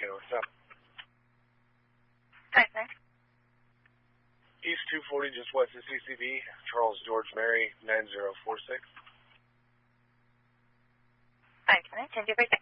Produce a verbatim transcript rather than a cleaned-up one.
Okay, what's up? Thanks, Nick. East two forty, just west of C C B, Charles George Mary, nine zero four six. Thanks, Nick. Can you break